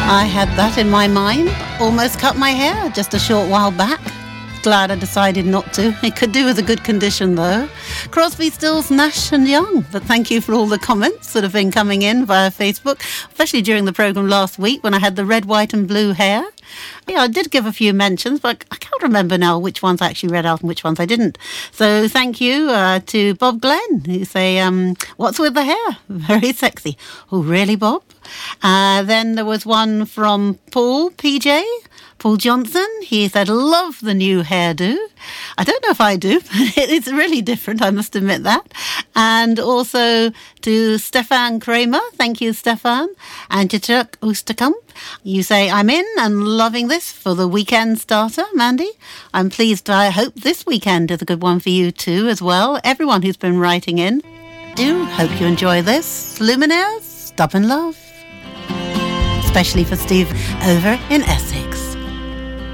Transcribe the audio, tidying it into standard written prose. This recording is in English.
I had that in my mind. Almost cut my hair just a short while back. Glad I decided not to. It could do with a good condition, though. Crosby, Stills, Nash and Young. But thank you for all the comments that have been coming in via Facebook, especially during the programme last week when I had the red, white and blue hair. Yeah, I did give a few mentions, but I can't remember now which ones I actually read out and which ones I didn't. So thank you to Bob Glenn, who say, what's with the hair? Very sexy. Oh, really, Bob? Then there was one from Paul Johnson. He said, love the new hairdo. I don't know if I do, but it's really different, I must admit that. And also to Stefan Kramer. Thank you, Stefan. And to Chuck Oosterkamp. You say, I'm in and loving this for the weekend starter, Mandy. I'm pleased. I hope this weekend is a good one for you too as well. Everyone who's been writing in. Do hope you enjoy this. Luminaires, Stubborn Love. Especially for Steve over in Essex.